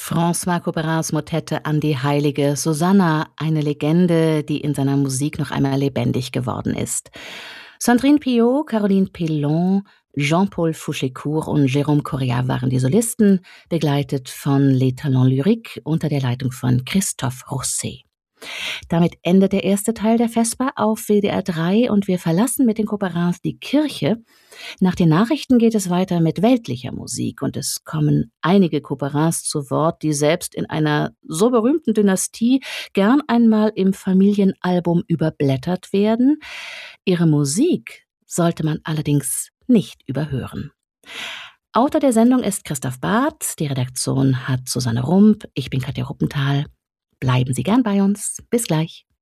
François Couperins Motette an die heilige Susanna, eine Legende, die in seiner Musik noch einmal lebendig geworden ist. Sandrine Piot, Caroline Pellon, Jean-Paul Fouchécourt und Jérôme Correa waren die Solisten, begleitet von Les Talents Lyriques unter der Leitung von Christophe Rousset. Damit endet der erste Teil der Vesper auf WDR 3 und wir verlassen mit den Couperins die Kirche. Nach den Nachrichten geht es weiter mit weltlicher Musik und es kommen einige Couperins zu Wort, die selbst in einer so berühmten Dynastie gern einmal im Familienalbum überblättert werden. Ihre Musik sollte man allerdings nicht überhören. Autor der Sendung ist Christoph Barth, die Redaktion hat Susanne Rump, ich bin Katja Ruppenthal. Bleiben Sie gern bei uns. Bis gleich.